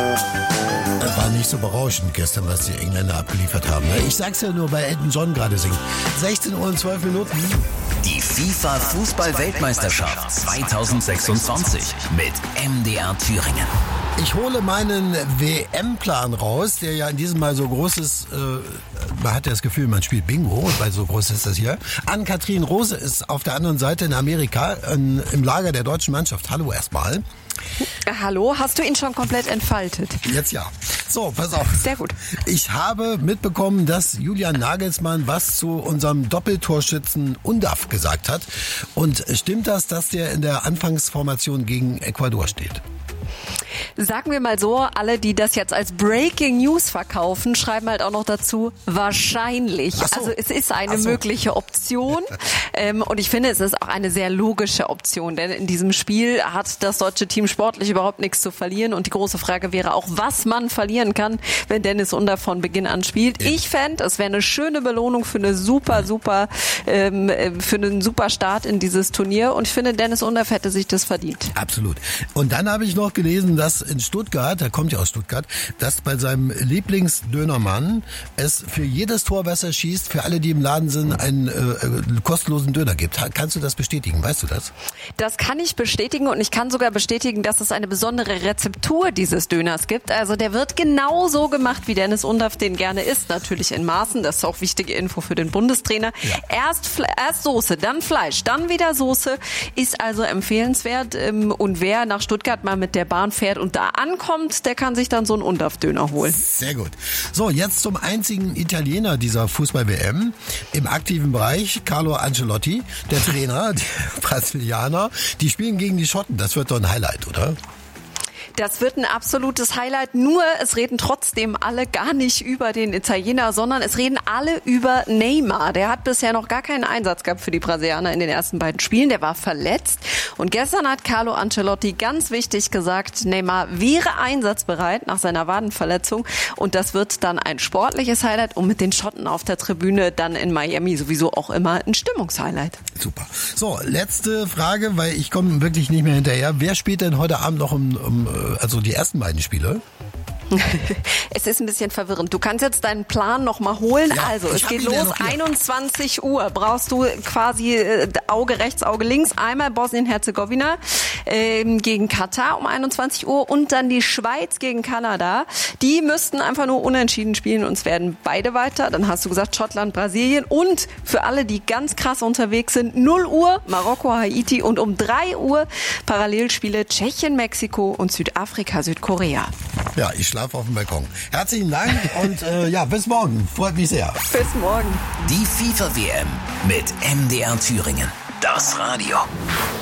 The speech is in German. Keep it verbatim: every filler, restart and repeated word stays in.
War nicht so berauschend gestern, was die Engländer abgeliefert haben. Ich sag's ja nur, weil Elton John gerade singt. sechzehn Uhr und zwölf Minuten. Die FIFA-Fußball-Weltmeisterschaft zweitausendsechsundzwanzig mit M D R Thüringen. Ich hole meinen W M-Plan raus, der ja in diesem Mal so groß ist. Äh, man hat ja das Gefühl, man spielt Bingo, weil so groß ist das hier. Ann-Kathrin Rose ist auf der anderen Seite in Amerika, in, im Lager der deutschen Mannschaft. Hallo erstmal. Hallo, hast du ihn schon komplett entfaltet? Jetzt ja. So, pass auf. Sehr gut. Ich habe mitbekommen, dass Julian Nagelsmann was zu unserem Doppeltorschützen Undav gesagt hat. Und stimmt das, dass der in der Anfangsformation gegen Ecuador steht? Sagen wir mal so, alle, die das jetzt als Breaking News verkaufen, schreiben halt auch noch dazu, wahrscheinlich. Ach so. Also es ist eine Ach so. mögliche Option ähm, und ich finde, es ist auch eine sehr logische Option, denn in diesem Spiel hat das deutsche Team sportlich überhaupt nichts zu verlieren und die große Frage wäre auch, was man verlieren kann, wenn Dennis Undav von Beginn an spielt. Eben. Ich fände, es wäre eine schöne Belohnung für eine super, super, ähm, für einen super Start in dieses Turnier und ich finde, Dennis Undav hätte sich das verdient. Absolut. Und dann habe ich noch gelesen, dass in Stuttgart, er kommt ja aus Stuttgart, dass bei seinem Lieblingsdönermann es für jedes Tor, was er schießt, für alle, die im Laden sind, einen äh, kostenlosen Döner gibt. Kannst du das bestätigen? Weißt du das? Das kann ich bestätigen und ich kann sogar bestätigen, dass es eine besondere Rezeptur dieses Döners gibt. Also der wird genauso gemacht, wie Dennis Undav den gerne isst. Natürlich in Maßen, das ist auch wichtige Info für den Bundestrainer. Ja. Erst, erst Soße, dann Fleisch, dann wieder Soße. Ist also empfehlenswert. Und wer nach Stuttgart mal mit der Bahn fährt und da ankommt, der kann sich dann so einen Undav-Döner holen. Sehr gut. So, jetzt zum einzigen Italiener dieser Fußball-W M im aktiven Bereich, Carlo Ancelotti, der Trainer, der Brasilianer. Die spielen gegen die Schotten. Das wird doch ein Highlight, oder? Das wird ein absolutes Highlight, nur es reden trotzdem alle gar nicht über den Italiener, sondern es reden alle über Neymar. Der hat bisher noch gar keinen Einsatz gehabt für die Brasilianer in den ersten beiden Spielen, der war verletzt. Und gestern hat Carlo Ancelotti ganz wichtig gesagt, Neymar wäre einsatzbereit nach seiner Wadenverletzung und das wird dann ein sportliches Highlight und mit den Schotten auf der Tribüne dann in Miami sowieso auch immer ein Stimmungshighlight. Super. So, letzte Frage, weil ich komme wirklich nicht mehr hinterher. Wer spielt denn heute Abend noch um, um also die ersten beiden Spiele? Es ist ein bisschen verwirrend. Du kannst jetzt deinen Plan noch mal holen. Ja, also, es geht los, ja einundzwanzig Uhr. Brauchst du quasi äh, Auge rechts, Auge links. Einmal Bosnien-Herzegowina ähm, gegen Katar um einundzwanzig Uhr und dann die Schweiz gegen Kanada. Die müssten einfach nur unentschieden spielen und es werden beide weiter. Dann hast du gesagt Schottland, Brasilien und für alle, die ganz krass unterwegs sind, null Uhr Marokko, Haiti und um drei Uhr Parallelspiele Tschechien, Mexiko und Südafrika, Südkorea. Ja, ich schlafe auf dem Balkon. Herzlichen Dank und äh, ja, bis morgen. Freut mich sehr. Bis morgen. Die FIFA-W M mit M D R Thüringen. Das Radio.